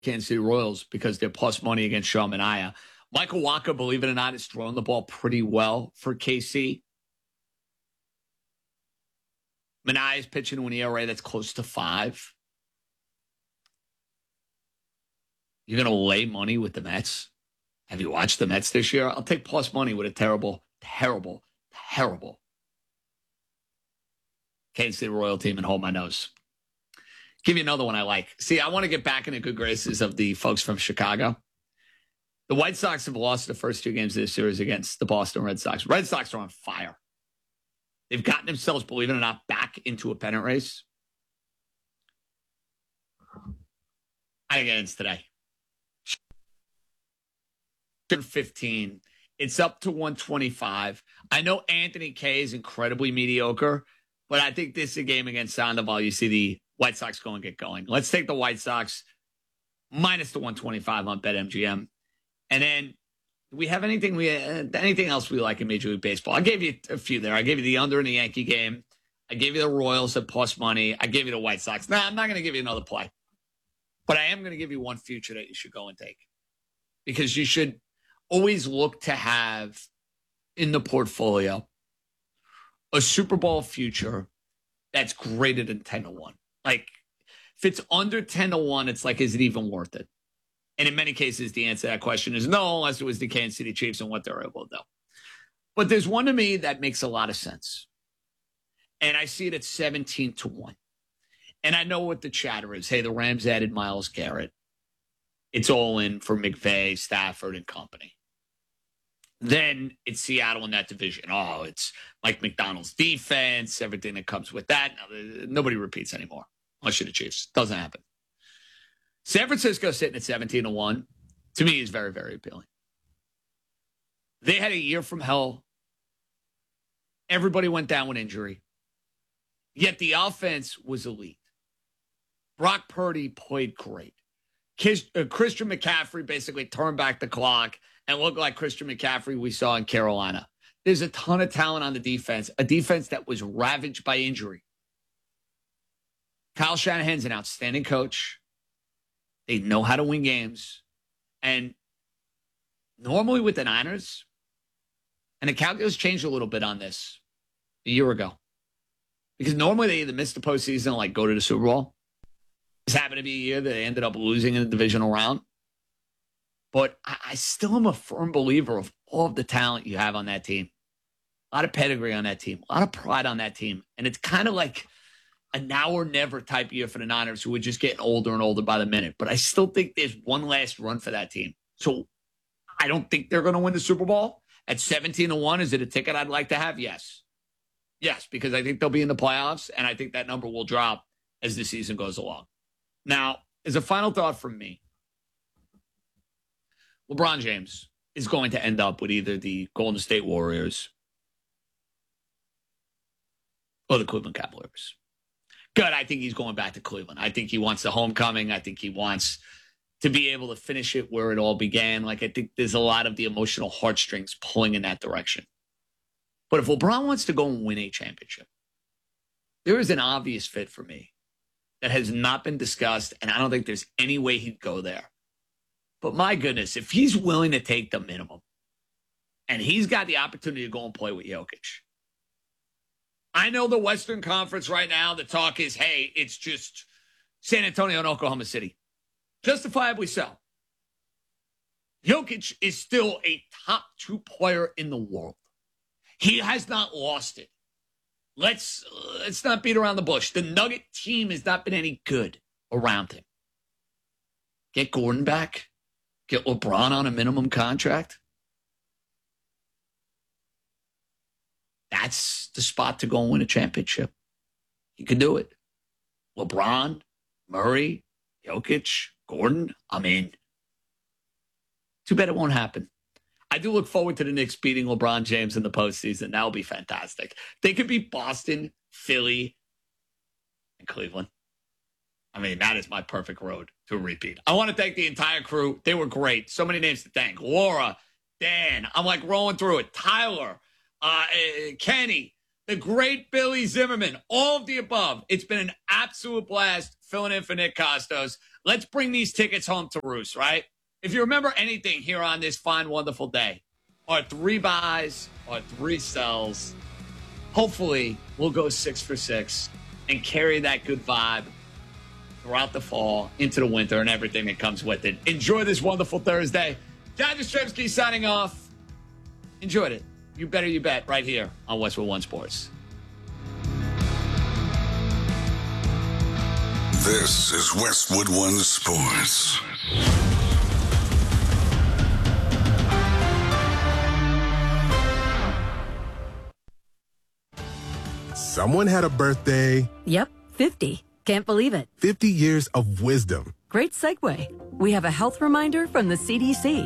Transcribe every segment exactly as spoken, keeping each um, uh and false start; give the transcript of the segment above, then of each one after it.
Kansas City Royals because they're plus money against Sean Manaea. Michael Wacha, believe it or not, is throwing the ball pretty well for K C. Manaea is pitching to an E R A that's close to five. You're going to lay money with the Mets? Have you watched the Mets this year? I'll take plus money with a terrible, terrible, terrible Kansas City Royal team and hold my nose. Give you another one I like. See, I want to get back in the good graces of the folks from Chicago. The White Sox have lost the first two games of this series against the Boston Red Sox. Red Sox are on fire. They've gotten themselves, believe it or not, back into a pennant race. I get it today. fifteen. It's up to one twenty-five. I know Anthony Kay is incredibly mediocre, but I think this is a game against Sandoval. You see the White Sox go and get going. Let's take the White Sox minus the one twenty-five on BetMGM. And then, do we have anything we uh, anything else we like in Major League Baseball? I gave you a few there. I gave you the under in the Yankee game. I gave you the Royals at plus money. I gave you the White Sox. Nah, I'm not going to give you another play. But I am going to give you one future that you should go and take. Because you should always look to have in the portfolio a Super Bowl future that's greater than ten to one. Like, if it's under ten to one, it's like, is it even worth it? And in many cases, the answer to that question is no, unless it was the Kansas City Chiefs and what they're able to do. But there's one to me that makes a lot of sense. And I see it at seventeen to one. And I know what the chatter is. Hey, the Rams added Myles Garrett. It's all in for McVay, Stafford, and company. Then it's Seattle in that division. Oh, it's Mike McDonald's defense, everything that comes with that. No, nobody repeats anymore, unless you're the Chiefs. Doesn't happen. San Francisco sitting at seventeen to one, to me, is very, very appealing. They had a year from hell. Everybody went down with injury. Yet the offense was elite. Brock Purdy played great. Christian McCaffrey basically turned back the clock and looked like Christian McCaffrey we saw in Carolina. There's a ton of talent on the defense, a defense that was ravaged by injury. Kyle Shanahan's an outstanding coach. They know how to win games. And normally with the Niners, and the calculus changed a little bit on this a year ago. Because normally they either miss the postseason or like go to the Super Bowl. This happened to be a year that they ended up losing in the divisional round. But I, I still am a firm believer of all of the talent you have on that team. A lot of pedigree on that team. A lot of pride on that team. And it's kind of like a now or never type year for the Niners, who are just getting older and older by the minute. But I still think there's one last run for that team. So I don't think they're going to win the Super Bowl. At seventeen to one, is it a ticket I'd like to have? Yes. Yes, because I think they'll be in the playoffs, and I think that number will drop as the season goes along. Now, as a final thought from me, LeBron James is going to end up with either the Golden State Warriors or the Cleveland Cavaliers. Good, I think he's going back to Cleveland. I think he wants the homecoming. I think he wants to be able to finish it where it all began. Like, I think there's a lot of the emotional heartstrings pulling in that direction. But if LeBron wants to go and win a championship, there is an obvious fit for me that has not been discussed, and I don't think there's any way he'd go there. But my goodness, if he's willing to take the minimum, and he's got the opportunity to go and play with Jokic. I know the Western Conference right now, the talk is, hey, it's just San Antonio and Oklahoma City. Justifiably so. Jokic is still a top two player in the world. He has not lost it. Let's, let's not beat around the bush. The Nugget team has not been any good around him. Get Gordon back. Get LeBron on a minimum contract. That's the spot to go and win a championship. You can do it. LeBron, Murray, Jokic, Gordon, I'm in. Too bad it won't happen. I do look forward to the Knicks beating LeBron James in the postseason. That'll be fantastic. They could beat Boston, Philly, and Cleveland. I mean, that is my perfect road to a repeat. I want to thank the entire crew. They were great. So many names to thank. Laura, Dan, I'm like rolling through it. Tyler, uh, Kenny, the great Billy Zimmerman, all of the above. It's been an absolute blast filling in for Nick Costos. Let's bring these tickets home to roost, right? If you remember anything here on this fine, wonderful day, our three buys, our three sells, hopefully we'll go six for six and carry that good vibe throughout the fall, into the winter, and everything that comes with it. Enjoy this wonderful Thursday. John Jastrzemski signing off. Enjoyed it. You better you bet right here on Westwood One Sports. This is Westwood One Sports. Someone had a birthday. Yep, fifty. Can't believe it. fifty years of wisdom. Great segue. We have a health reminder from the C D C.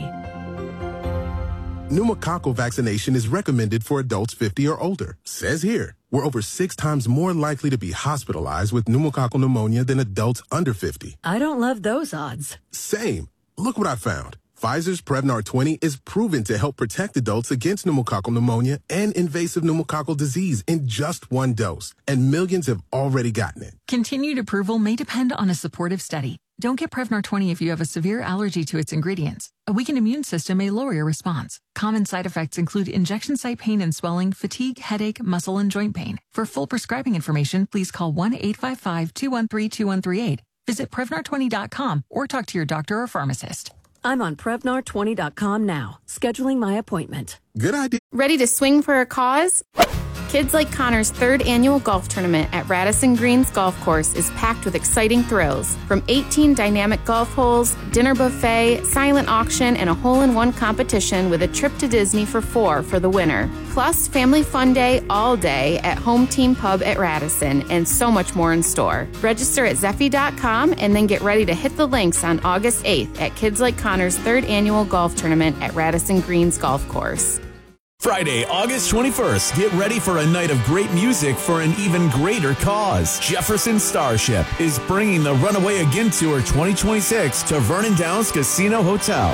Pneumococcal vaccination is recommended for adults fifty or older. Says here, we're over six times more likely to be hospitalized with pneumococcal pneumonia than adults under fifty. I don't love those odds. Same. Look what I found. Pfizer's Prevnar twenty is proven to help protect adults against pneumococcal pneumonia and invasive pneumococcal disease in just one dose, and millions have already gotten it. Continued approval may depend on a supportive study. Don't get Prevnar twenty if you have a severe allergy to its ingredients. A weakened immune system may lower your response. Common side effects include injection site pain and swelling, fatigue, headache, muscle, and joint pain. For full prescribing information, please call one eight five five, two one three, two one three eight. Visit Prevnar twenty dot com or talk to your doctor or pharmacist. I'm on Prevnar twenty dot com now, scheduling my appointment. Good idea. Ready to swing for a cause? Kids Like Connor's third annual golf tournament at Radisson Greens Golf Course is packed with exciting thrills. From eighteen dynamic golf holes, dinner buffet, silent auction, and a hole-in-one competition with a trip to Disney for four for the winner. Plus, family fun day all day at Home Team Pub at Radisson, and so much more in store. Register at Zeffy dot com and then get ready to hit the links on August eighth at Kids Like Connor's third annual golf tournament at Radisson Greens Golf Course. Friday, August twenty-first. Get ready for a night of great music for an even greater cause. Jefferson Starship is bringing the Runaway Again Tour twenty twenty-six to Vernon Downs Casino Hotel.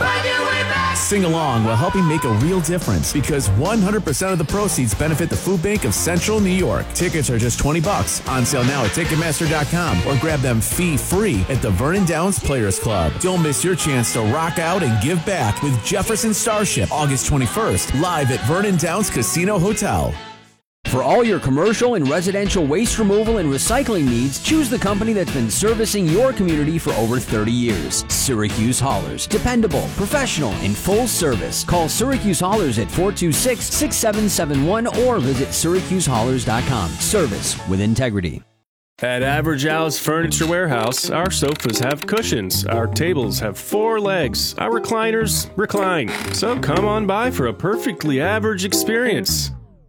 Sing along while helping make a real difference, because one hundred percent of the proceeds benefit the Food Bank of Central New York. Tickets are just twenty bucks. On sale now at Ticketmaster dot com or grab them fee-free at the Vernon Downs Players Club. Don't miss your chance to rock out and give back with Jefferson Starship, August twenty-first, live at Vernon Downs Casino Hotel. For all your commercial and residential waste removal and recycling needs, choose the company that's been servicing your community for over thirty years. Syracuse Haulers. Dependable, professional, and full service. Call Syracuse Haulers at four two six, six seven seven one or visit Syracuse Haulers dot com. Service with integrity. At Average Al's Furniture Warehouse, our sofas have cushions, our tables have four legs, our recliners recline. So come on by for a perfectly average experience.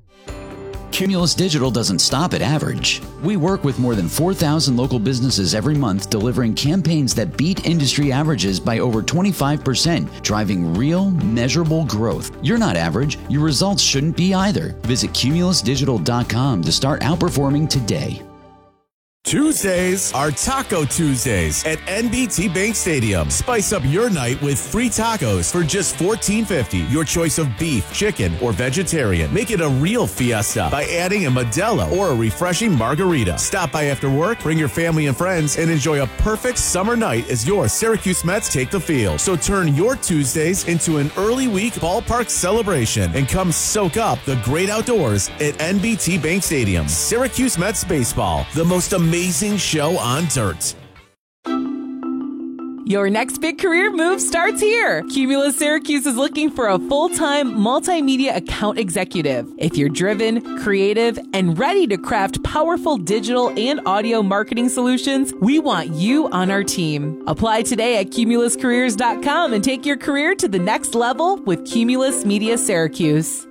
Cumulus Digital doesn't stop at average. We work with more than four thousand local businesses every month, delivering campaigns that beat industry averages by over twenty-five percent, driving real, measurable growth. You're not average. Your results shouldn't be either. Visit Cumulus Digital dot com to start outperforming today. Tuesdays are Taco Tuesdays at N B T Bank Stadium. Spice up your night with free tacos for just fourteen fifty. Your choice of beef, chicken, or vegetarian. Make it a real fiesta by adding a Modelo or a refreshing margarita. Stop by after work, bring your family and friends, and enjoy a perfect summer night as your Syracuse Mets take the field. So turn your Tuesdays into an early week ballpark celebration and come soak up the great outdoors at N B T Bank Stadium. Syracuse Mets baseball, the most amazing Amazing show on dirt. Your next big career move starts here. Cumulus Syracuse is looking for a full-time multimedia account executive. If you're driven, creative, and ready to craft powerful digital and audio marketing solutions, we want you on our team. Apply today at Cumulus Careers dot com and take your career to the next level with Cumulus Media Syracuse.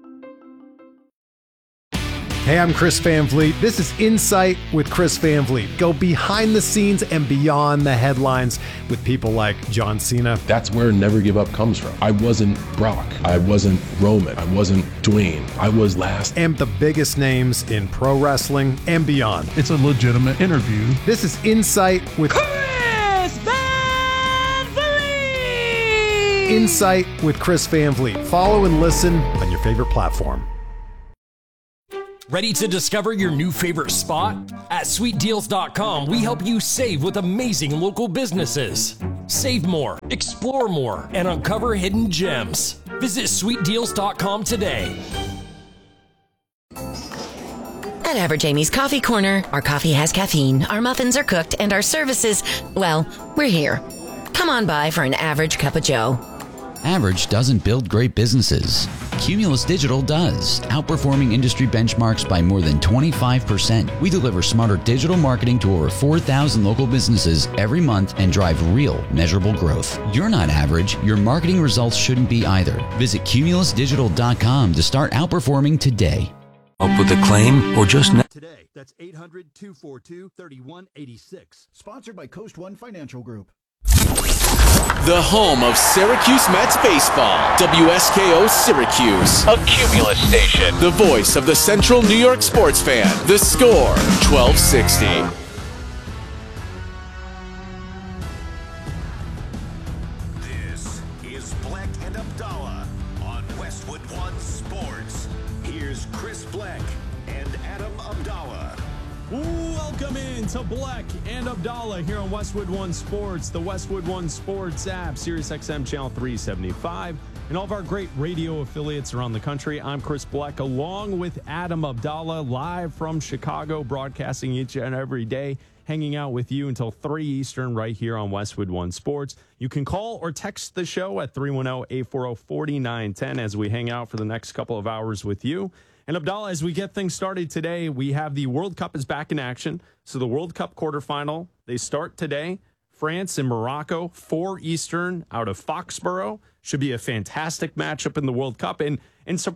Hey, I'm Chris Van Vliet. This is Insight with Chris Van Vliet. Go behind the scenes and beyond the headlines with people like John Cena. That's where Never Give Up comes from. I wasn't Brock. I wasn't Roman. I wasn't Dwayne. I was last. And the biggest names in pro wrestling and beyond. It's a legitimate interview. This is Insight with Chris Van Vliet. Insight with Chris Van Vliet. Follow and listen on your favorite platform. Ready to discover your new favorite spot? At sweet deals dot com, we help you save with amazing local businesses. Save more, explore more, and uncover hidden gems. Visit sweet deals dot com today. At Average Amy's Coffee Corner, our coffee has caffeine, our muffins are cooked, and our services, well, we're here. Come on by for an average cup of joe. Average doesn't build great businesses. Cumulus Digital does, outperforming industry benchmarks by more than twenty-five percent. We deliver smarter digital marketing to over four thousand local businesses every month and drive real, measurable growth. You're not average. Your marketing results shouldn't be either. Visit cumulus digital dot com to start outperforming today. Up with a claim or just ne- today. That's eight hundred, two four two, three one eight six. Sponsored by Coast One Financial Group. The home of Syracuse Mets baseball, W S K O Syracuse, a Cumulus station. The voice of the Central New York sports fan. The Score, twelve sixty. This is Black and Abdallah on Westwood One Sports. Here's Chris Black and Adam Abdallah. Welcome in to Black and Abdallah here on Westwood One Sports, the Westwood One Sports app, Sirius X M Channel three seventy-five, and all of our great radio affiliates around the country. I'm Chris Black, along with Adam Abdallah, live from Chicago, broadcasting each and every day, hanging out with you until three Eastern right here on Westwood One Sports. You can call or text the show at three one zero, eight four zero, four nine one zero as we hang out for the next couple of hours with you. And Abdallah, as we get things started today, we have the World Cup is back in action. So the World Cup quarterfinal, they start today. France and Morocco, four Eastern out of Foxborough. Should be a fantastic matchup in the World Cup. And, and sur-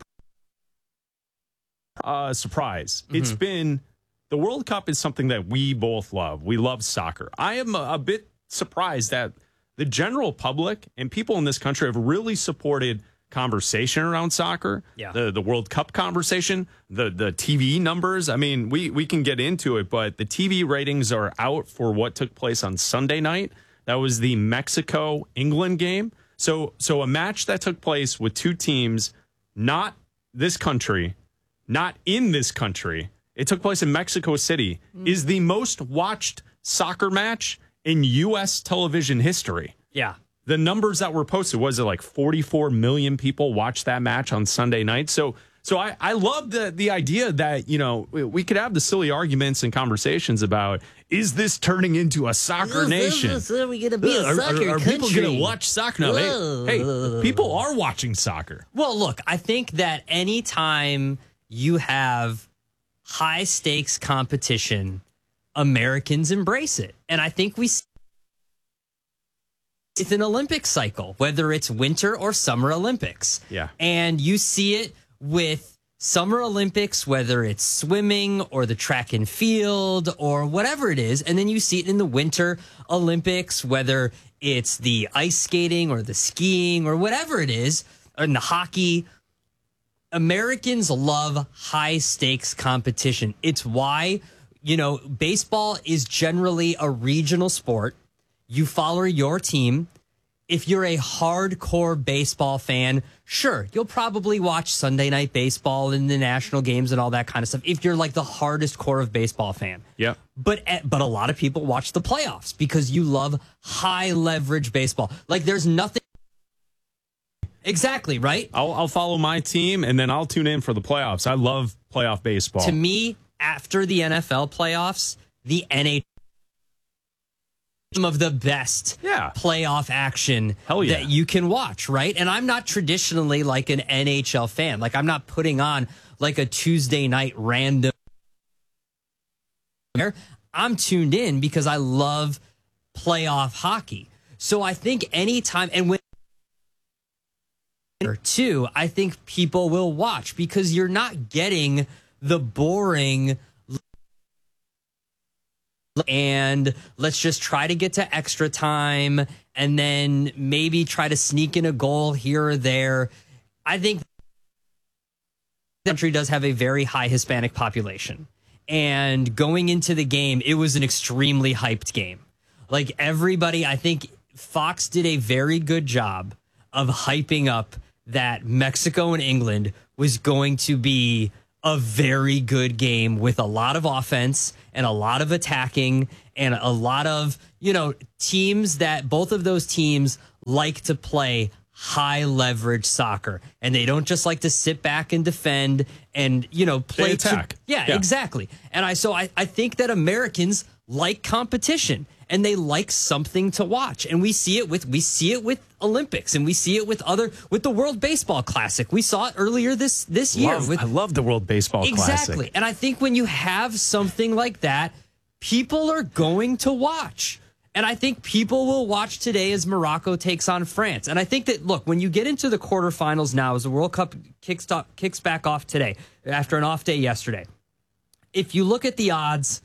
uh, surprise, mm-hmm. It's been, the World Cup is something that we both love. We love soccer. I am a, a bit surprised that the general public and people in this country have really supported conversation around soccer, yeah. the the World Cup conversation, the the T V numbers. I mean, we we can get into it, but the T V ratings are out for what took place on Sunday night. That was the Mexico-England game. So so a match that took place with two teams, not this country, not in this country. It took place in Mexico City, mm. is the most watched soccer match in U S television history. Yeah. The numbers that were posted, was it like forty-four million people watched that match on Sunday night? So so I, I love the, the idea that, you know, we could have the silly arguments and conversations about, is this turning into a soccer is nation? This, are we going to be a are, soccer are, are country? people going to watch soccer now? Hey, hey, people are watching soccer. Well, look, I think that anytime you have high-stakes competition, Americans embrace it. And I think we see it's an Olympic cycle, whether it's winter or summer Olympics. Yeah. And you see it with summer Olympics, whether it's swimming or the track and field or whatever it is. And then you see it in the winter Olympics, whether it's the ice skating or the skiing or whatever it is, or in the hockey. Americans love high stakes competition. It's why, you know, baseball is generally a regional sport. You follow your team. If you're a hardcore baseball fan, sure, you'll probably watch Sunday Night Baseball and the national games and all that kind of stuff. If you're like the hardest core of baseball fan. Yeah. But but a lot of people watch the playoffs because you love high leverage baseball. Like there's nothing. Exactly, right? I'll, I'll follow my team and then I'll tune in for the playoffs. I love playoff baseball. To me, after the N F L playoffs, the N H L some of the best yeah. playoff action Hell yeah. that you can watch, right? And I'm not traditionally like an N H L fan. Like I'm not putting on like a Tuesday night random. I'm tuned in because I love playoff hockey. So I think anytime and when or two, I think people will watch because you're not getting the boring and let's just try to get to extra time and then maybe try to sneak in a goal here or there. I think the country does have a very high Hispanic population. And going into the game, it was an extremely hyped game. Like everybody, I think Fox did a very good job of hyping up that Mexico and England was going to be a very good game with a lot of offense and a lot of attacking and a lot of, you know, teams that both of those teams like to play high leverage soccer, and they don't just like to sit back and defend and, you know, play they attack. To, yeah, yeah, exactly. And I so I, I think that Americans like competition and they like something to watch. And we see it with we see it with Olympics, and we see it with other with the World Baseball Classic. We saw it earlier this this year. Love, with, I love the World Baseball exactly. Classic. Exactly. And I think when you have something like that, people are going to watch. And I think people will watch today as Morocco takes on France. And I think that, look, when you get into the quarterfinals now, as the World Cup kicks, to- kicks back off today, after an off day yesterday, if you look at the odds,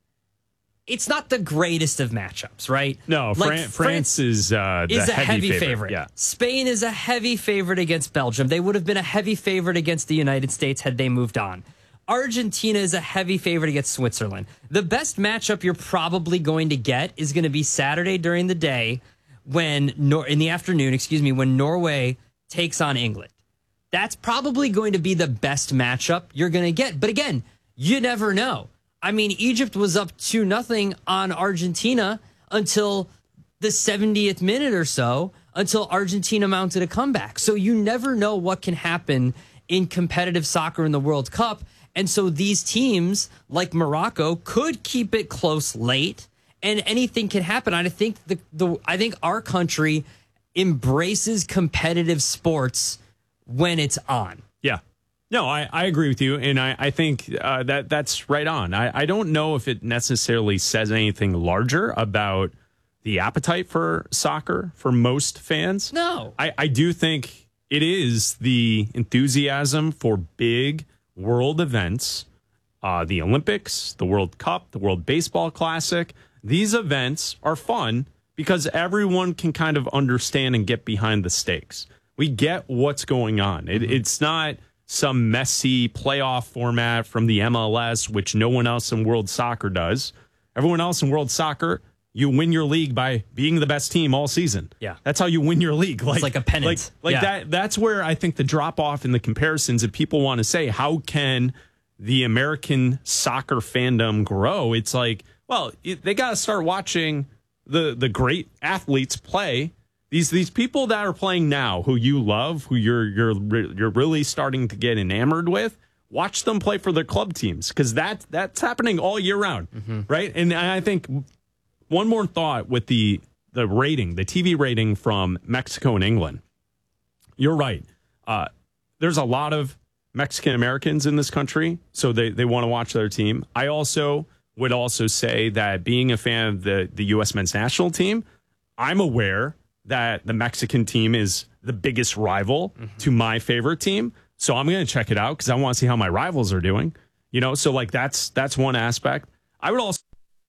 it's not the greatest of matchups, right? No, like Fran- France, France is, uh, the is a heavy, heavy favorite. favorite. Yeah. Spain is a heavy favorite against Belgium. They would have been a heavy favorite against the United States had they moved on. Argentina is a heavy favorite against Switzerland. The best matchup you're probably going to get is going to be Saturday during the day when Nor- in the afternoon, excuse me, when Norway takes on England. That's probably going to be the best matchup you're going to get. But again, you never know. I mean, Egypt was up two nothing on Argentina until the seventieth minute or so, until Argentina mounted a comeback. So you never know what can happen in competitive soccer in the World Cup. And so these teams like Morocco could keep it close late, and anything can happen. I think the, the I think our country embraces competitive sports when it's on. Yeah. No, I, I agree with you, and I, I think uh, that that's right on. I, I don't know if it necessarily says anything larger about the appetite for soccer for most fans. No. I, I do think it is the enthusiasm for big world events, uh, the Olympics, the World Cup, the World Baseball Classic. These events are fun because everyone can kind of understand and get behind the stakes. We get what's going on. It, mm-hmm. It's not some messy playoff format from the M L S, which no one else in world soccer does. Everyone else in world soccer, you win your league by being the best team all season. Yeah. That's how you win your league. Like, it's like a pennant. Like, like yeah. that. That's where I think the drop off in the comparisons that people want to say, how can the American soccer fandom grow? It's like, well, it, they got to start watching the the great athletes play. These these people that are playing now, who you love, who you're you're you're really starting to get enamored with. Watch them play for their club teams, because that that's happening all year round, mm-hmm. right? And I think one more thought with the the rating, the T V rating from Mexico and England. You're right. Uh, there's a lot of Mexican Americans in this country, so they, they want to watch their team. I also would also say that being a fan of the, the U S men's national team, I'm aware that the Mexican team is the biggest rival mm-hmm. to my favorite team. So I'm going to check it out because I want to see how my rivals are doing. You know, so like that's that's one aspect. I would also,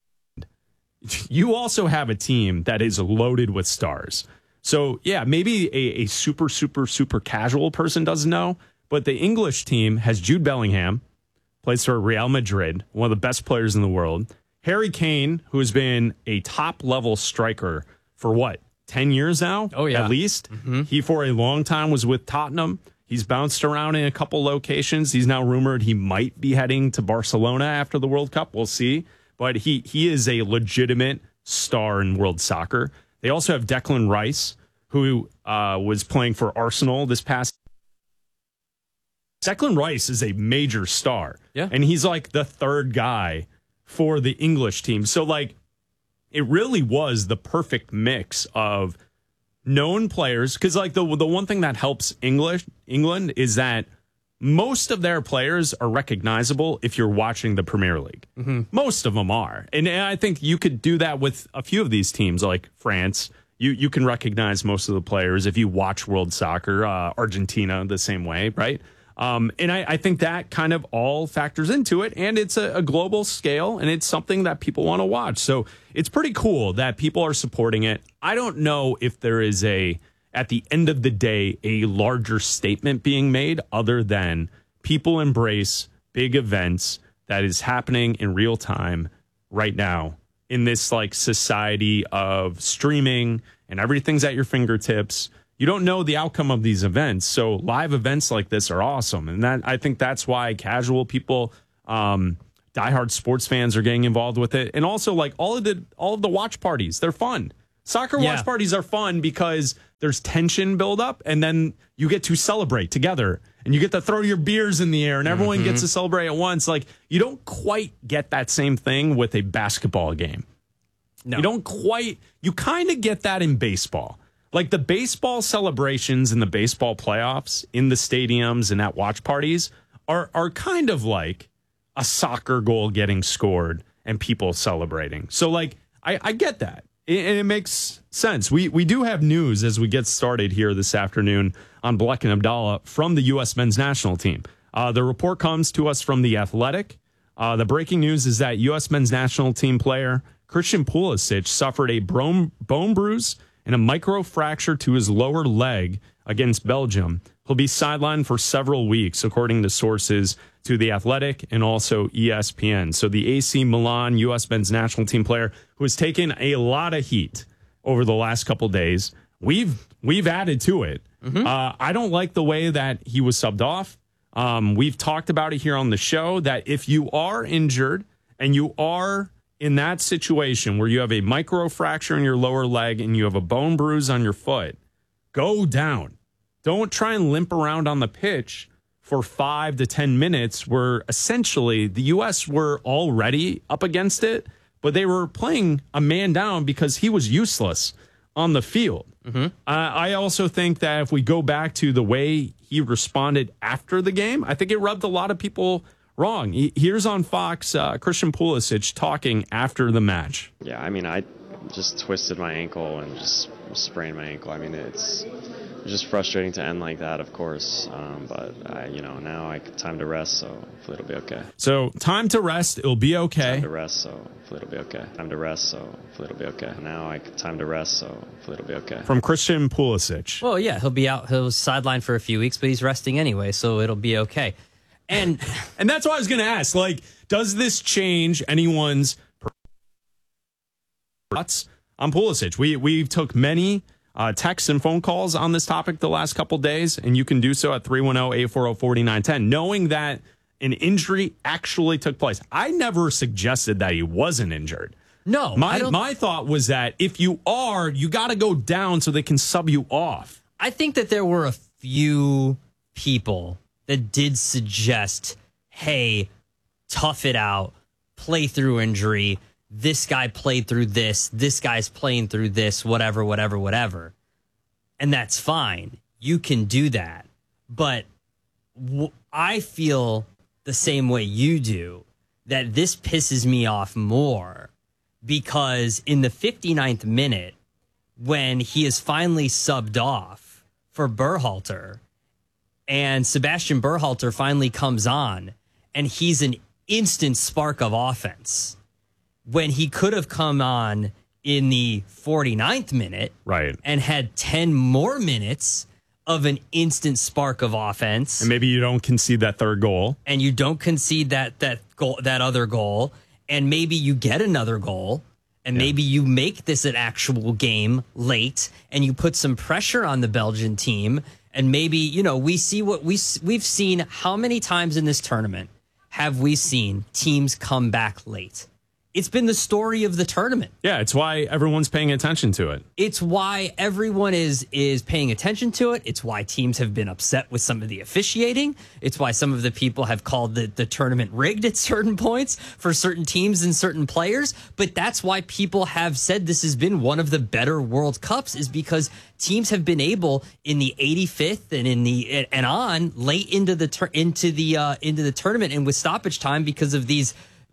you also have a team that is loaded with stars. So yeah, maybe a, a super, super, super casual person doesn't know, but the English team has Jude Bellingham, plays for Real Madrid, one of the best players in the world. Harry Kane, who has been a top level striker for what, ten years now? Oh yeah, at least. Mm-hmm. He for a long time was with Tottenham. He's bounced around in a couple locations. He's now rumored he might be heading to Barcelona after the World Cup. We'll see. But he he is a legitimate star in world soccer. They also have Declan Rice, who uh, was playing for Arsenal this past. Declan Rice is a major star. Yeah. And he's like the third guy for the English team. So, like, it really was the perfect mix of known players, because like the the one thing that helps English England is that most of their players are recognizable if you're watching the Premier League. Mm-hmm. Most of them are, and, and I think you could do that with a few of these teams, like France. You you can recognize most of the players if you watch world soccer. Uh, Argentina the same way, right? Um, and I, I think that kind of all factors into it, and it's a, a global scale, and it's something that people want to watch. So it's pretty cool that people are supporting it. I don't know if there is a, at the end of the day, a larger statement being made other than people embrace big events that is happening in real time right now in this like society of streaming and everything's at your fingertips. You don't know the outcome of these events. So live events like this are awesome. And that I think that's why casual people, um, diehard sports fans are getting involved with it. And also like all of the all of the watch parties, they're fun. Soccer Yeah. watch parties are fun because there's tension build up and then you get to celebrate together and you get to throw your beers in the air and everyone Mm-hmm. gets to celebrate at once. Like you don't quite get that same thing with a basketball game. No. You don't quite, you kind of get that in baseball. Like the baseball celebrations and the baseball playoffs in the stadiums and at watch parties are are kind of like a soccer goal getting scored and people celebrating. So like I, I get that. It, and it makes sense. We we do have news as we get started here this afternoon on Bleck and Abdallah from the U S men's national team. Uh, the report comes to us from The Athletic. Uh, the breaking news is that U S men's national team player Christian Pulisic suffered a bone, bone bruise and a microfracture to his lower leg against Belgium. He'll be sidelined for several weeks, according to sources to The Athletic and also E S P N. So the A C Milan U S men's national team player who has taken a lot of heat over the last couple days, we've we've added to it. Mm-hmm. Uh, I don't like the way that he was subbed off. Um, we've talked about it here on the show that if you are injured and you are in that situation where you have a microfracture in your lower leg and you have a bone bruise on your foot, go down. Don't try and limp around on the pitch for five to ten minutes where essentially the U S were already up against it, but they were playing a man down because he was useless on the field. Mm-hmm. Uh, I also think that if we go back to the way he responded after the game, I think it rubbed a lot of people wrong. He, here's on Fox, uh, Christian Pulisic talking after the match. Yeah, I mean, I just twisted my ankle and just sprained my ankle. I mean, it's just frustrating to end like that, of course. Um, but, I, you know, now I time to rest, so hopefully it'll be okay. So time to rest, it'll be okay. Time to rest, so hopefully it'll be okay. Time to rest, so hopefully it'll be okay. Now I time to rest, so hopefully it'll be okay. From Christian Pulisic. Well, yeah, he'll be out. He'll sidelined for a few weeks, but he's resting anyway, so it'll be okay. And and that's what I was going to ask. Like, does this change anyone's thoughts on Pulisic? We we took many uh, texts and phone calls on this topic the last couple days, and you can do so at three one zero, eight four zero, four nine one zero, knowing that an injury actually took place. I never suggested that he wasn't injured. No, my I don't... my thought was that if you are, you got to go down so they can sub you off. I think that there were a few people that did suggest, hey, tough it out, play through injury. This guy played through this. This guy's playing through this, whatever, whatever, whatever. And that's fine. You can do that. But w- I feel the same way you do, that this pisses me off more because in the fifty-ninth minute, when he is finally subbed off for Berhalter, and Sebastian Berhalter finally comes on, and he's an instant spark of offense. When he could have come on in the forty-ninth minute, right, and had ten more minutes of an instant spark of offense, and maybe you don't concede that third goal, and you don't concede that that goal, that other goal, and maybe you get another goal, and yeah. maybe you make this an actual game late, and you put some pressure on the Belgian team. And maybe, you know, we see what we, we've seen. How many times in this tournament have we seen teams come back late? It's been the story of the tournament. Yeah, it's why everyone's paying attention to it. It's why everyone is is paying attention to it. It's why teams have been upset with some of the officiating. It's why some of the people have called the, the tournament rigged at certain points for certain teams and certain players. But that's why people have said this has been one of the better World Cups, is because teams have been able in the eighty-fifth and in the and on late into the tur- into the uh, into the tournament and with stoppage time because of these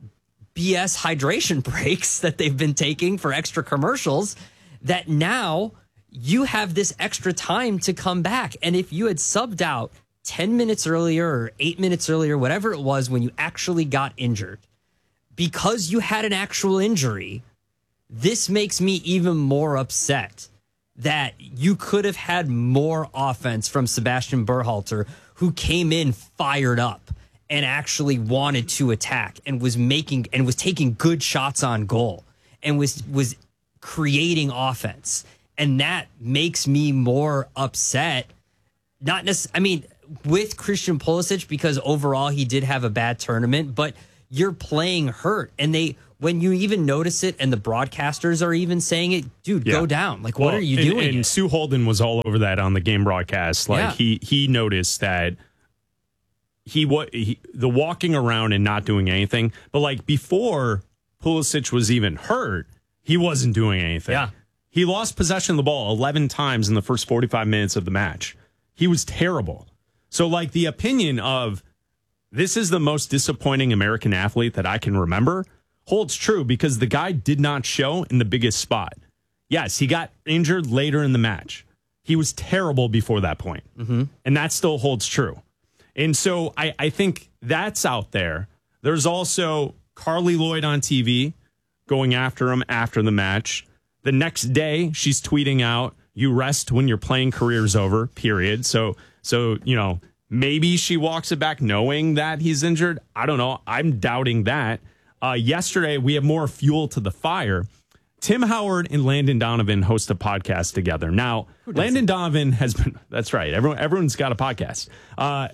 B S hydration breaks that they've been taking for extra commercials, that now you have this extra time to come back. And if you had subbed out ten minutes earlier or eight minutes earlier, whatever it was, when you actually got injured, because you had an actual injury, this makes me even more upset that you could have had more offense from Sebastian Berhalter, who came in fired up and actually wanted to attack and was making and was taking good shots on goal and was was creating offense And that makes me more upset. Not necessarily, I mean, with Christian Pulisic, because overall he did have a bad tournament, but you're playing hurt. And they, when you even notice it, and the broadcasters are even saying it, dude, yeah. go down. Like, well, what are you and, doing? And Sue Holden was all over that on the game broadcast. Like, yeah. he he noticed that he what he, the walking around and not doing anything. But like before Pulisic was even hurt, he wasn't doing anything. Yeah. He lost possession of the ball eleven times in the first forty-five minutes of the match. He was terrible. So, like, the opinion of this is the most disappointing American athlete that I can remember holds true because the guy did not show in the biggest spot. Yes, he got injured later in the match. He was terrible before that point. Mm-hmm. And that still holds true. And so I, I think that's out there. There's also Carly Lloyd on T V going after him after the match. The next day, she's tweeting out, "You rest when your playing career's over," period. So, so you know, maybe she walks it back knowing that he's injured. I don't know. I'm doubting that. Uh, yesterday, we have more fuel to the fire. Tim Howard and Landon Donovan host a podcast together. Now, Landon Donovan has been, that's right, everyone, everyone's got a podcast. Uh,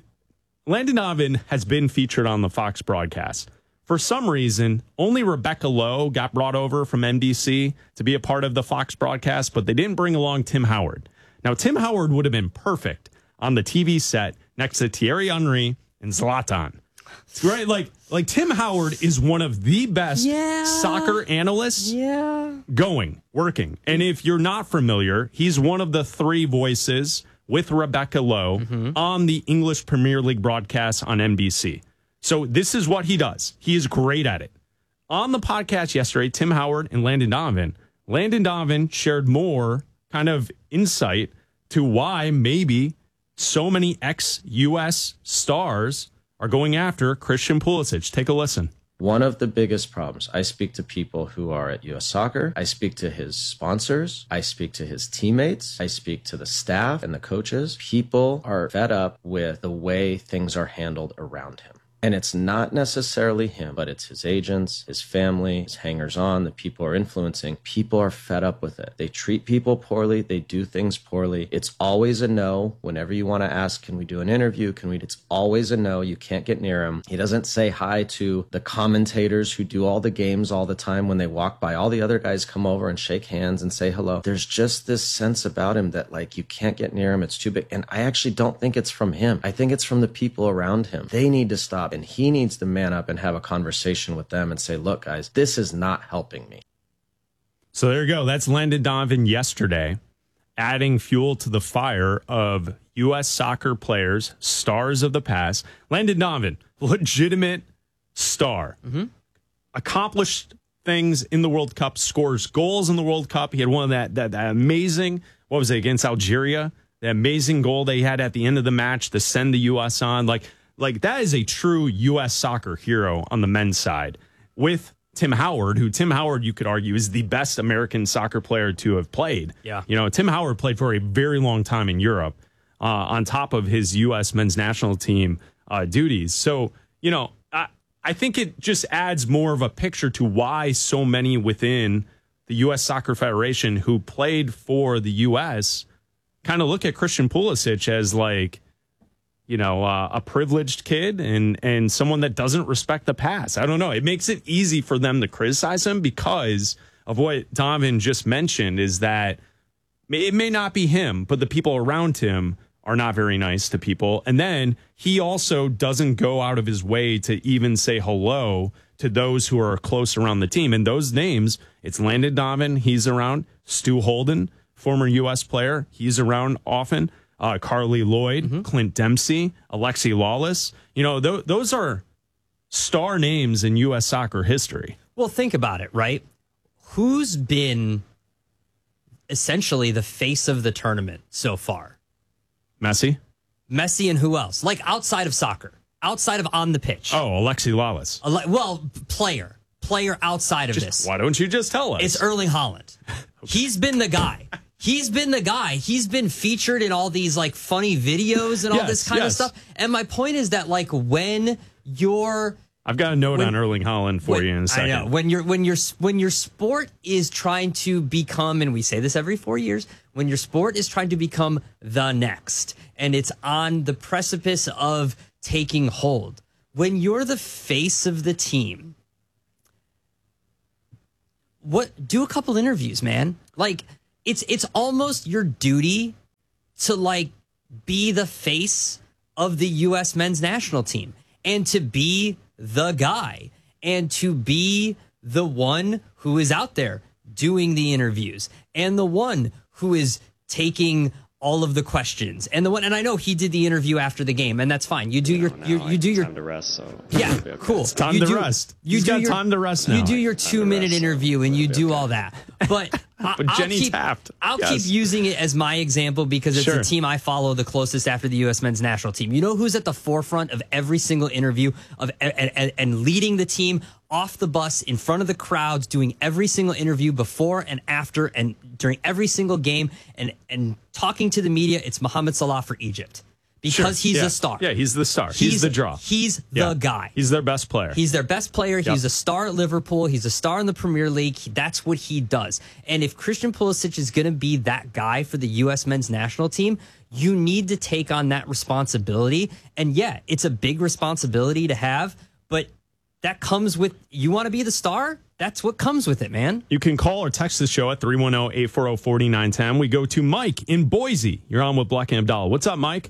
Landon Donovan has been featured on the Fox broadcast. For some reason, only Rebecca Lowe got brought over from N B C to be a part of the Fox broadcast, but they didn't bring along Tim Howard. Now, Tim Howard would have been perfect on the T V set next to Thierry Henry and Zlatan. Right? Like, like Tim Howard is one of the best yeah. soccer analysts yeah. going, working. And if you're not familiar, he's one of the three voices with Rebecca Lowe mm-hmm. on the English Premier League broadcast on N B C. So this is what he does. He is great at it. On the podcast yesterday, Tim Howard and Landon Donovan, Landon Donovan shared more kind of insight to why maybe so many ex-U S stars are going after Christian Pulisic. Take a listen. One of the biggest problems, I speak to people who are at U S Soccer. I speak to his sponsors. I speak to his teammates. I speak to the staff and the coaches. People are fed up with the way things are handled around him. And it's not necessarily him, but it's his agents, his family, his hangers-on, the people are influencing. People are fed up with it. They treat people poorly. They do things poorly. It's always a no. Whenever you want to ask, can we do an interview? Can we? It's always a no. You can't get near him. He doesn't say hi to the commentators who do all the games all the time. When they walk by, all the other guys come over and shake hands and say hello. There's just this sense about him that, like, you can't get near him. It's too big. And I actually don't think it's from him. I think it's from the people around him. They need to stop. And he needs to man up and have a conversation with them and say, look, guys, this is not helping me. So there you go. That's Landon Donovan yesterday, adding fuel to the fire of U S soccer players, stars of the past. Landon Donovan, legitimate star, mm-hmm. accomplished things in the World Cup, scores goals in the World Cup. He had one of that, that, that amazing, what was it, against Algeria? The amazing goal they had at the end of the match to send the U S on. Like, Like, that is a true U S soccer hero on the men's side. With Tim Howard, who Tim Howard, you could argue, is the best American soccer player to have played. Yeah. You know, Tim Howard played for a very long time in Europe uh, on top of his U S men's national team uh, duties. So, you know, I, I think it just adds more of a picture to why so many within the U S Soccer Federation who played for the U S kind of look at Christian Pulisic as like, you know, uh, a privileged kid and and someone that doesn't respect the past. I don't know. It makes it easy for them to criticize him because of what Donovan just mentioned is that it may not be him, but the people around him are not very nice to people. And then he also doesn't go out of his way to even say hello to those who are close around the team. And those names, it's Landon Donovan, he's around. Stu Holden, former U S player, he's around often. Uh, Carly Lloyd, mm-hmm. Clint Dempsey, Alexi Lawless. You know, th- those are star names in U S soccer history. Well, think about it, right? Who's been essentially the face of the tournament so far? Messi? Messi and who else? Like outside of soccer, outside of on the pitch. Oh, Alexi Lawless. Ale- well, player. Player outside of just, this. Why don't you just tell us? It's Erling Haaland. Okay. He's been the guy. He's been the guy. He's been featured in all these like funny videos and all yes, this kind yes. of stuff. And my point is that like when you're I've got a note when, on Erling Haaland for when, you in a second. I know. When, you're, when, you're, when your sport is trying to become, and we say this every four years, when your sport is trying to become the next, and it's on the precipice of taking hold, when you're the face of the team, what do a couple interviews, man. Like, it's it's almost your duty to, like, be the face of the U S men's national team and to be the guy and to be the one who is out there doing the interviews and the one who is taking all of the questions and the one, and I know he did the interview after the game, and that's fine. You do your, you, you do your time to rest. So yeah, okay. cool. It's time you to do, rest. You He's do got your, time to rest now. You do your two minute rest, interview and you do all that, but, I, but I'll Jenny keep, Taft. I'll yes. keep using it as my example because it's Sure. the team I follow the closest after the U S men's national team. You know who's at the forefront of every single interview of and, and, and leading the team off the bus in front of the crowds, doing every single interview before and after and during every single game and, and talking to the media. It's Mohamed Salah for Egypt because Sure. he's yeah. a star. Yeah, he's the star. He's, He's the draw. He's Yeah. the guy. He's their best player. He's their best player. Yep. He's a star at Liverpool. He's a star in the Premier League. He, that's what he does. And if Christian Pulisic is going to be that guy for the U S men's national team, you need to take on that responsibility. And yeah, it's a big responsibility to have, but that comes with, you want to be the star? That's what comes with it, man. You can call or text the show at three one zero, eight four zero, four nine one zero. We go to Mike in Boise. You're on with Black and Abdallah. What's up, Mike?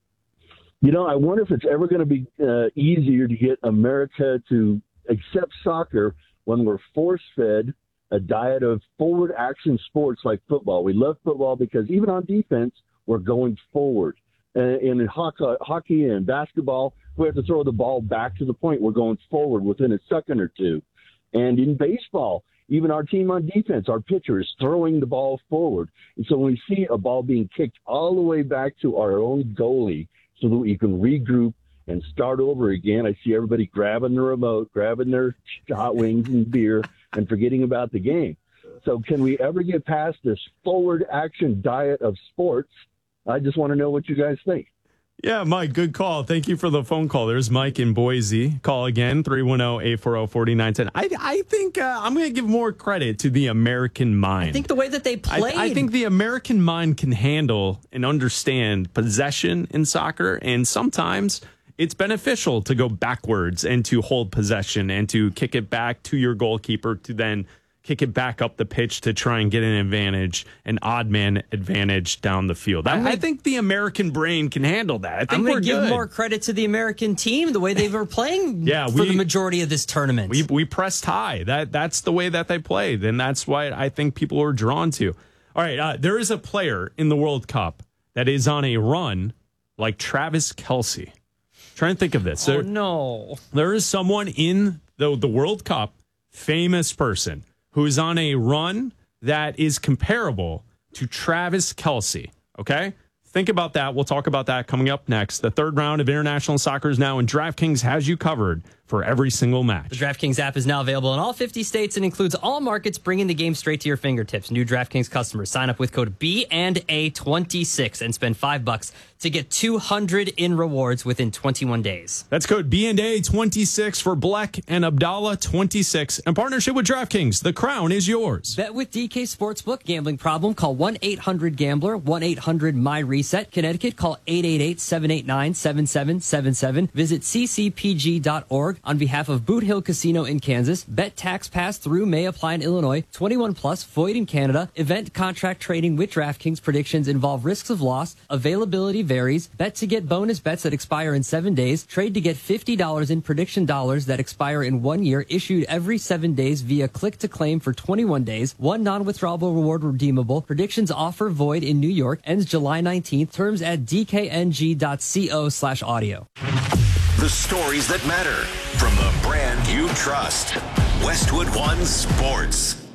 You know, I wonder if it's ever going to be uh, easier to get America to accept soccer when we're force-fed a diet of forward action sports like football. We love football because even on defense, we're going forward. Uh, and in hockey, hockey and basketball, we have to throw the ball back to the point. We're going forward within a second or two. And in baseball, even our team on defense, our pitcher is throwing the ball forward. And so when we see a ball being kicked all the way back to our own goalie so that we can regroup and start over again, I see everybody grabbing the remote, grabbing their hot wings and beer, and forgetting about the game. So can we ever get past this forward action diet of sports? I just want to know what you guys think. Yeah, Mike, good call. Thank you for the phone call. There's Mike in Boise. Call again, three one zero, eight four zero, four nine one zero. I, I think uh, I'm going to give more credit to the American mind. I think the way that they played. I, I think the American mind can handle and understand possession in soccer, and sometimes it's beneficial to go backwards and to hold possession and to kick it back to your goalkeeper to then kick it back up the pitch to try and get an advantage, an odd man advantage down the field. I, gonna, I think the American brain can handle that. I think I'm going we're to give good. more credit to the American team, the way they were playing yeah, for we, the majority of this tournament. We we pressed high. That That's the way that they played, and that's why I think people are drawn to. All right, uh, there is a player in the World Cup that is on a run like Travis Kelce. Try and think of this. Oh, there, no. There is someone in the, the World Cup, famous person, who is on a run that is comparable to Travis Kelce, okay? Think about that. We'll talk about that coming up next. The third round of international soccer is now, and DraftKings has you covered for every single match. The DraftKings app is now available in all fifty states and includes all markets, bringing the game straight to your fingertips. New DraftKings customers sign up with code B and A twenty-six and spend five bucks to get two hundred in rewards within twenty-one days. That's code B and A twenty-six for Black and Abdallah twenty-six. In partnership with DraftKings, the crown is yours. Bet with D K Sportsbook. Gambling problem? Call one eight hundred gambler, one eight hundred my reset. Connecticut, call eight eight eight, seven eight nine, seven seven seven seven. Visit c c p g dot org. On behalf of Boot Hill Casino in Kansas, bet tax pass through may apply in Illinois. twenty-one plus, void in Canada. Event contract trading with DraftKings. Predictions involve risks of loss. Availability varies. Bet to get bonus bets that expire in seven days. Trade to get fifty dollars in prediction dollars that expire in one year. Issued every seven days via click to claim for twenty-one days. One non-withdrawable reward redeemable. Predictions offer void in New York. Ends July nineteenth. Terms at d k n g dot co slash audio. The stories that matter from the brand you trust. Westwood One Sports.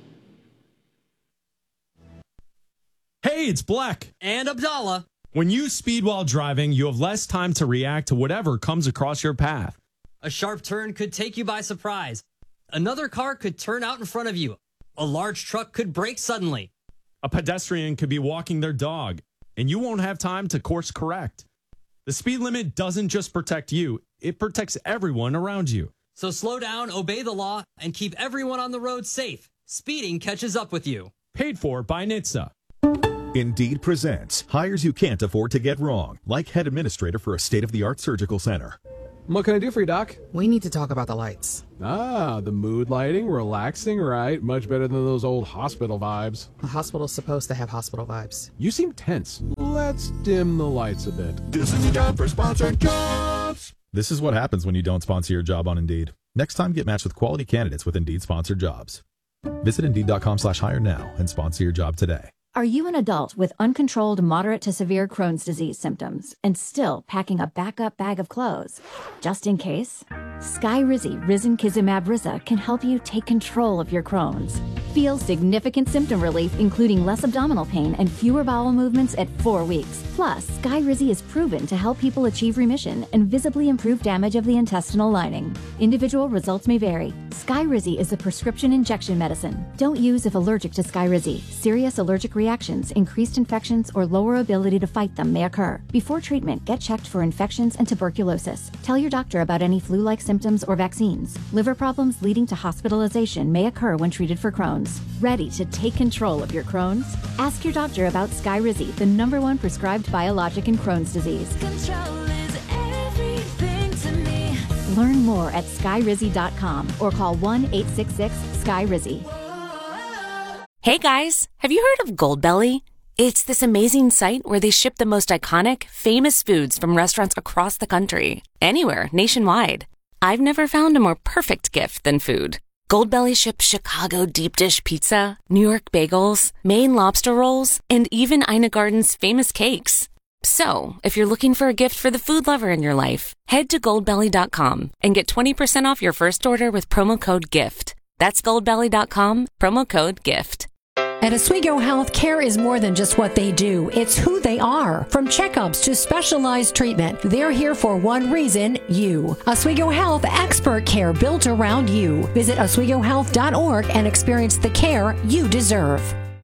Hey, it's Black and Abdallah. When you speed while driving, you have less time to react to whatever comes across your path. A sharp turn could take you by surprise. Another car could turn out in front of you. A large truck could brake suddenly. A pedestrian could be walking their dog, and you won't have time to course correct. The speed limit doesn't just protect you, it protects everyone around you. So slow down, obey the law, and keep everyone on the road safe. Speeding catches up with you. Paid for by N H T S A. Indeed presents hires you can't afford to get wrong, like head administrator for a state-of-the-art surgical center. What can I do for you, Doc? We need to talk about the lights. Ah, the mood lighting, relaxing, right? Much better than those old hospital vibes. A hospital's supposed to have hospital vibes. You seem tense. Let's dim the lights a bit. This is your job for sponsored jobs. This is what happens when you don't sponsor your job on Indeed. Next time, get matched with quality candidates with Indeed sponsored jobs. Visit Indeed.com slash hire now and sponsor your job today. Are you an adult with uncontrolled moderate to severe Crohn's disease symptoms and still packing a backup bag of clothes? Just in case, Skyrizi Risankizumab Riza can help you take control of your Crohn's. Feel significant symptom relief, including less abdominal pain and fewer bowel movements at four weeks. Plus, Skyrizi is proven to help people achieve remission and visibly improve damage of the intestinal lining. Individual results may vary. Skyrizi is a prescription injection medicine. Don't use if allergic to Skyrizi. Serious allergic reactions, increased infections, or lower ability to fight them may occur. Before treatment, get checked for infections and tuberculosis. Tell your doctor about any flu-like symptoms or vaccines. Liver problems leading to hospitalization may occur when treated for Crohn's. Ready to take control of your Crohn's? Ask your doctor about Skyrizi, the number one prescribed biologic in Crohn's disease. Control is everything to me. Learn more at skyrizi dot com or call one eight six six Skyrizi. Hey guys, have you heard of Goldbelly? It's this amazing site where they ship the most iconic, famous foods from restaurants across the country, anywhere, nationwide. I've never found a more perfect gift than food. Goldbelly ships Chicago deep dish pizza, New York bagels, Maine lobster rolls, and even Ina Garden's famous cakes. So, if you're looking for a gift for the food lover in your life, head to goldbelly dot com and get twenty percent off your first order with promo code GIFT. That's goldbelly dot com, promo code GIFT. At Oswego Health, care is more than just what they do. It's who they are. From checkups to specialized treatment, they're here for one reason, you. Oswego Health, expert care built around you. Visit oswego health dot org and experience the care you deserve.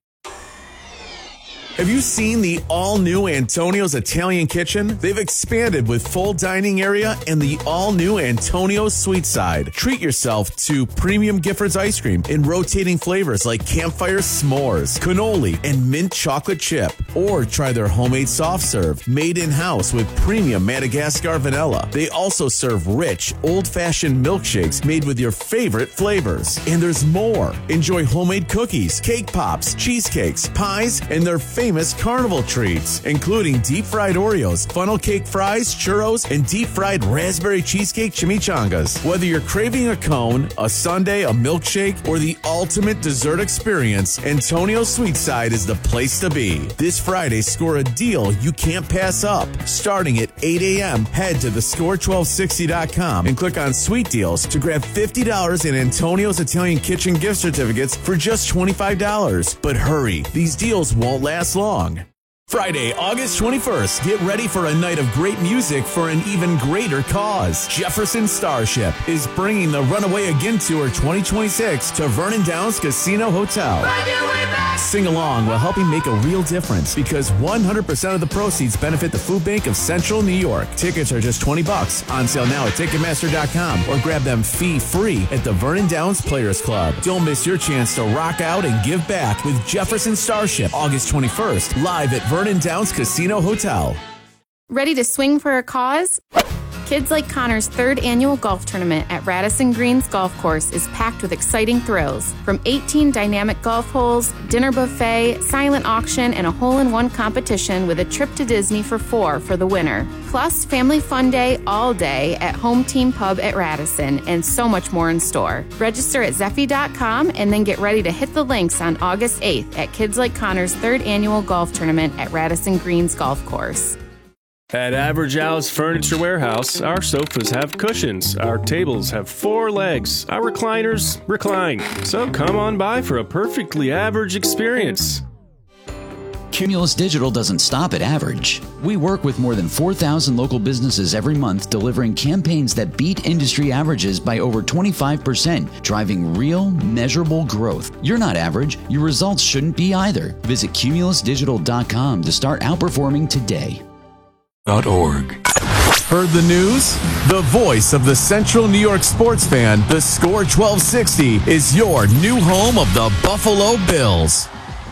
Have you seen the all-new Antonio's Italian Kitchen? They've expanded with full dining area and the all-new Antonio's Sweet Side. Treat yourself to premium Giffords ice cream in rotating flavors like campfire s'mores, cannoli, and mint chocolate chip. Or try their homemade soft serve, made in-house with premium Madagascar vanilla. They also serve rich, old-fashioned milkshakes made with your favorite flavors. And there's more. Enjoy homemade cookies, cake pops, cheesecakes, pies, and their famous carnival treats, including deep-fried Oreos, funnel cake fries, churros, and deep-fried raspberry cheesecake chimichangas. Whether you're craving a cone, a sundae, a milkshake, or the ultimate dessert experience, Antonio's Sweet Side is the place to be. This Friday, score a deal you can't pass up. Starting at eight a.m., head to the score twelve sixty dot com and click on Sweet Deals to grab fifty dollars in Antonio's Italian Kitchen gift certificates for just twenty-five dollars. But hurry, these deals won't last long. Friday, August twenty-first, get ready for a night of great music for an even greater cause. Jefferson Starship is bringing the Runaway Again Tour twenty twenty-six to Vernon Downs Casino Hotel. Sing along while helping make a real difference because one hundred percent of the proceeds benefit the Food Bank of Central New York. Tickets are just twenty bucks, on sale now at Ticketmaster dot com or grab them fee-free at the Vernon Downs Players Club. Don't miss your chance to rock out and give back with Jefferson Starship, August twenty-first, live at Vernon Downs Casino Hotel. Ready to swing for a cause? Kids Like Connor's third annual golf tournament at Radisson Greens Golf Course is packed with exciting thrills. From eighteen dynamic golf holes, dinner buffet, silent auction, and a hole-in-one competition with a trip to Disney for four for the winner. Plus, family fun day all day at Home Team Pub at Radisson, and so much more in store. Register at zeffy dot com and then get ready to hit the links on August eighth at Kids Like Connor's third annual golf tournament at Radisson Greens Golf Course. At Average Al's Furniture Warehouse, our sofas have cushions, our tables have four legs, our recliners recline. So come on by for a perfectly average experience. Cumulus Digital doesn't stop at average. We work with more than four thousand local businesses every month, delivering campaigns that beat industry averages by over twenty-five percent, driving real, measurable growth. You're not average. Your results shouldn't be either. Visit cumulus digital dot com to start outperforming today. Dot org. Heard the news? The voice of the Central New York sports fan, the Score twelve sixty, is your new home of the Buffalo Bills.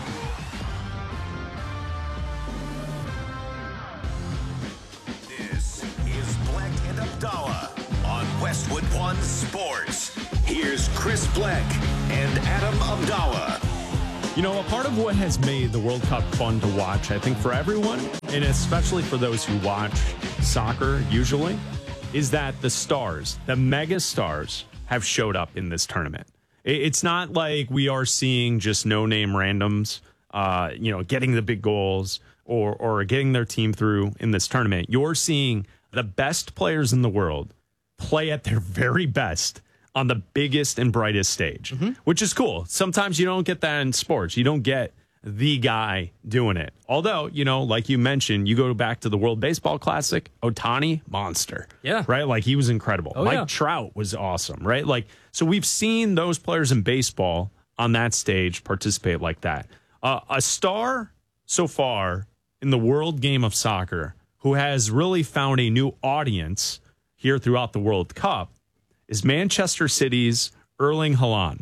This is Black and Abdallah on Westwood One Sports. Here's Chris Black and Adam Abdallah. You know, a part of what has made the World Cup fun to watch, I think, for everyone, and especially for those who watch soccer usually, is that the stars, the mega stars, have showed up in this tournament. It's not like we are seeing just no-name randoms, uh, you know, getting the big goals or or getting their team through in this tournament. You're seeing the best players in the world play at their very best on the biggest and brightest stage, mm-hmm. which is cool. Sometimes you don't get that in sports. You don't get the guy doing it. Although, you know, like you mentioned, you go back to the World Baseball Classic, Ohtani, monster. Yeah. Right? Like, he was incredible. Oh, Mike yeah. Trout was awesome, right? Like, so we've seen those players in baseball on that stage participate like that. Uh, a star so far in the world game of soccer who has really found a new audience here throughout the World Cup is Manchester City's Erling Haaland.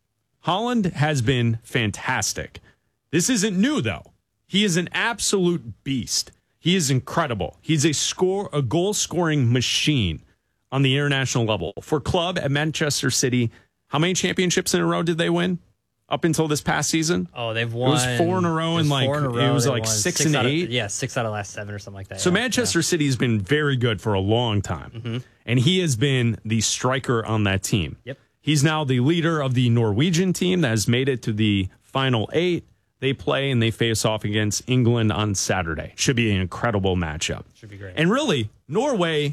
Haaland has been fantastic. This isn't new, though. He is an absolute beast. He is incredible. He's a score, a goal-scoring machine on the international level. For club at Manchester City, how many championships in a row did they win up until this past season? Oh, they've won. It was four in a row, and like four in a row. it was They like won six, six and out of- eight. yeah, six out of the last seven or something like that. So yeah. Manchester City has been very good for a long time, Mhm. and he has been the striker on that team. Yep. He's now the leader of the Norwegian team that has made it to the final eight. They play and they face off against England on Saturday. Should be an incredible matchup. Should be great. And really, Norway,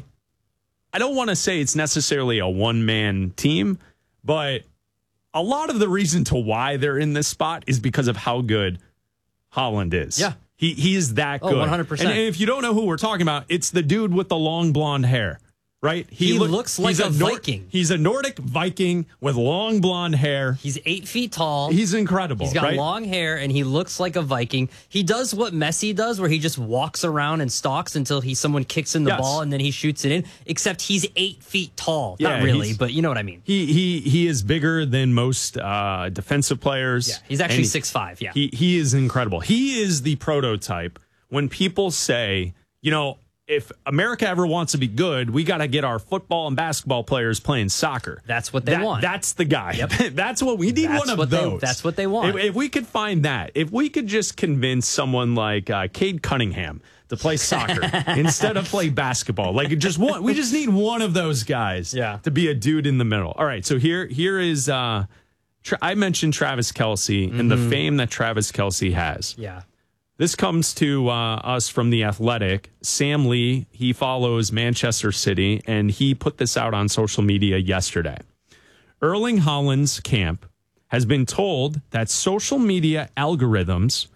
I don't want to say it's necessarily a one-man team, but a lot of the reason to why they're in this spot is because of how good Haaland is. Yeah. He he is that Oh, good. one hundred percent. And if you don't know who we're talking about, it's the dude with the long blonde hair, right? He look- looks like he's a Nor- Viking. He's a Nordic Viking with long blonde hair. He's eight feet tall. He's incredible. He's got right? long hair, and he looks like a Viking. He does what Messi does, where he just walks around and stalks until he someone kicks in the Yes. ball, and then he shoots it in. Except he's eight feet tall. Yeah, Not really, he's- but you know what I mean. He he he is bigger than most uh, defensive players. Yeah, he's actually And six five. Yeah. He he is incredible. He is the prototype. When people say, you know, if America ever wants to be good, we got to get our football and basketball players playing soccer. That's what they That- want. That's the guy. Yep. That's what we need. That's one of what they- those. that's what they want. If, if we could find that, if we could just convince someone like uh, Cade Cunningham to play soccer instead of play basketball, like just one, we just need one of those guys. Yeah. To be a dude in the middle. All right. So here here is. Uh, Tra- I mentioned Travis Kelce and the Mhm. fame that Travis Kelce has. Yeah. This comes to uh, us from The Athletic. Sam Lee, he follows Manchester City, and he put this out on social media yesterday. Erling Haaland's camp has been told that social media algorithms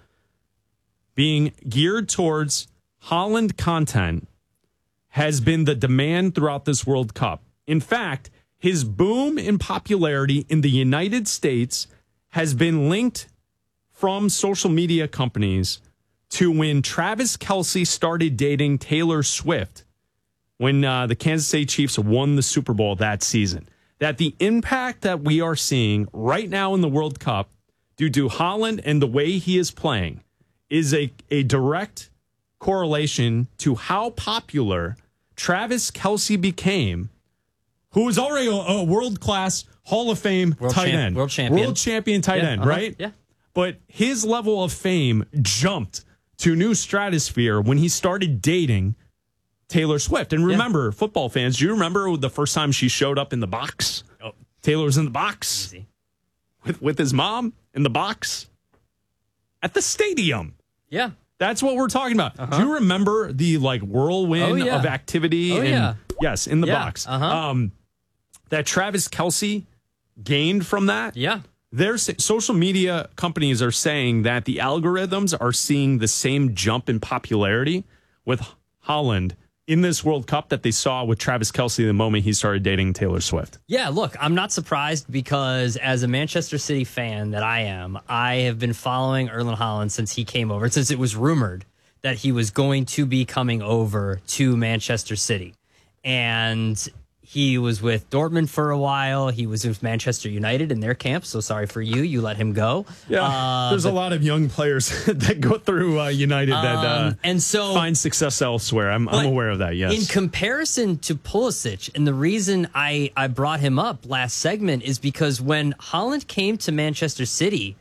being geared towards Haaland content has been the demand throughout this World Cup. In fact, his boom in popularity in the United States has been linked from social media companies to when Travis Kelce started dating Taylor Swift when uh, the Kansas City Chiefs won the Super Bowl that season. That the impact that we are seeing right now in the World Cup due to Haaland and the way he is playing is a, a direct correlation to how popular Travis Kelce became, who was already a, a world-class Hall of Fame World tight champ- end. world champion. World champion tight Yeah, end, uh-huh, right? yeah. But his level of fame jumped to new stratosphere when he started dating Taylor Swift. And remember, football fans, do you remember the first time she showed up in the box? Oh. Taylor was in the box Easy. with, with his mom in the box at the stadium. Yeah. That's what we're talking about. Uh-huh. Do you remember the like whirlwind Oh, yeah. of activity? Oh, and, yeah. Yes, in the Yeah, box. uh-huh. Um, that Travis Kelce gained from that. Yeah. Their social media companies are saying that the algorithms are seeing the same jump in popularity with Haaland in this World Cup that they saw with Travis Kelce the moment he started dating Taylor Swift. Yeah, look, I'm not surprised because as a Manchester City fan that I am, I have been following Erling Haaland since he came over, since it was rumored that he was going to be coming over to Manchester City. And he was with Dortmund for a while. He was with Manchester United in their camp. So sorry for you. You let him go. Yeah, uh, there's but, a lot of young players that go through uh, United that uh, um, and so, find success elsewhere. I'm, I'm aware of that, yes. In comparison to Pulisic, and the reason I, I brought him up last segment is because when Haaland came to Manchester City,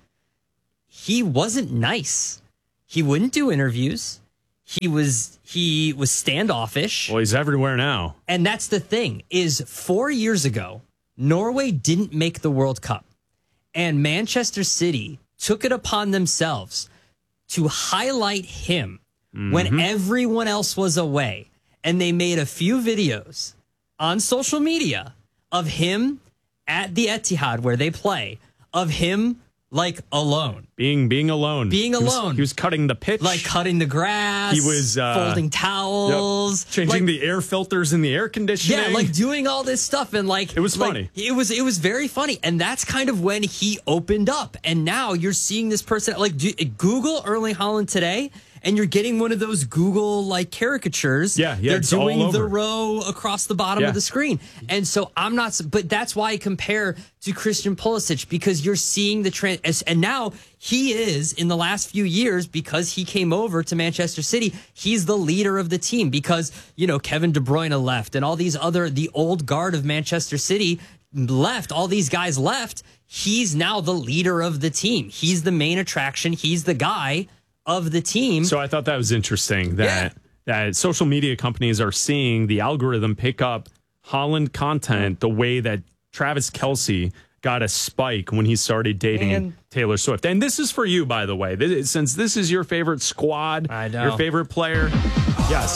he wasn't nice. He wouldn't do interviews. He was he was standoffish. Well, he's everywhere now. And that's the thing, is four years ago, Norway didn't make the World Cup. And Manchester City took it upon themselves to highlight him mm-hmm. when everyone else was away. And they made a few videos on social media of him at the Etihad where they play, of him like alone. Being being alone. Being he was, alone. He was cutting the pitch. Like cutting the grass. He was uh, folding towels. Yep. Changing like, the air filters in the air conditioning. Yeah, like doing all this stuff. And like it was like, funny. It was it was very funny. And that's kind of when he opened up. And now you're seeing this person, like do, Google Erling Haaland today, and you're getting one of those Google like caricatures. Yeah, yeah. They're it's doing all over. the row across the bottom yeah. of the screen. And so I'm not, but that's why I compare to Christian Pulisic, because you're seeing the trend. And now he is, in the last few years, because he came over to Manchester City, he's the leader of the team because, you know, Kevin De Bruyne left and all these other, the old guard of Manchester City left, all these guys left. He's now the leader of the team. He's the main attraction. He's the guy of the team. So I thought that was interesting that yeah. that social media companies are seeing the algorithm pick up Haaland content the way that Travis Kelce got a spike when he started dating Man. Taylor Swift. And this is for you, by the way. This, since this is your favorite squad, I know. your favorite player. Yes,